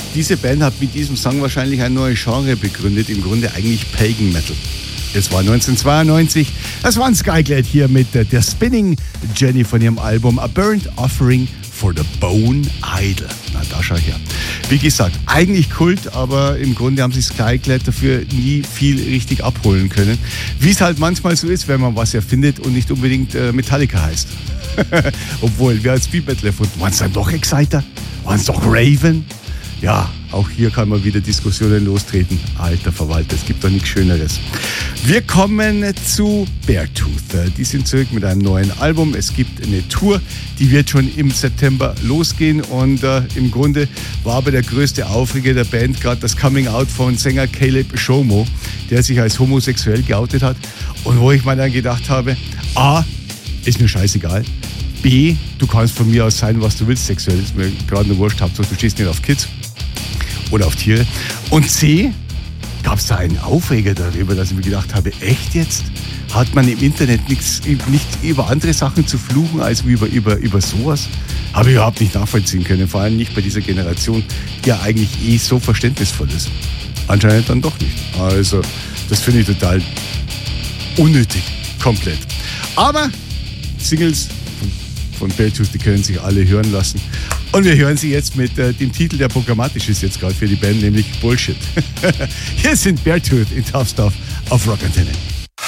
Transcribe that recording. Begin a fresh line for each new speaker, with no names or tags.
diese Band hat mit diesem Song wahrscheinlich ein neues Genre begründet, im Grunde eigentlich Pagan Metal. Es war 1992, das war ein Skyglade hier mit der Spinning Jenny von ihrem Album A Burnt Offering for the Bone Idol. Na, da schau her. Wie gesagt, eigentlich Kult, aber im Grunde haben sie Skyglade dafür nie viel richtig abholen können. Wie es halt manchmal so ist, wenn man was erfindet und nicht unbedingt Metallica heißt. Obwohl, wer als Speed Metal erfunden? Waren es dann doch Exciter? Waren es doch Raven? Ja, auch hier kann man wieder Diskussionen lostreten. Alter Verwalter, es gibt doch nichts Schöneres. Wir kommen zu Beartooth. Die sind zurück mit einem neuen Album. Es gibt eine Tour, die wird schon im September losgehen. Und im Grunde war aber der größte Aufreger der Band gerade das Coming-out von Sänger Caleb Shomo, der sich als homosexuell geoutet hat. Und wo ich mir dann gedacht habe, A, ist mir scheißegal. B, du kannst von mir aus sein, was du willst, sexuell. Ist mir gerade nur wurscht, Hauptsache du stehst nicht auf Kids oder auf Tiere. Und C, gab es da einen Aufreger darüber, dass ich mir gedacht habe, echt jetzt? Hat man im Internet nicht über andere Sachen zu fluchen, als über sowas? Habe ich überhaupt nicht nachvollziehen können, vor allem nicht bei dieser Generation, die ja eigentlich so verständnisvoll ist. Anscheinend dann doch nicht. Also, das finde ich total unnötig, komplett. Aber Singles von Beartooth, die können sich alle hören lassen. Und wir hören sie jetzt mit dem Titel, der programmatisch ist jetzt gerade für die Band, nämlich Bullshit. Hier sind Beartooth in Tough Stuff auf Rock Antenne.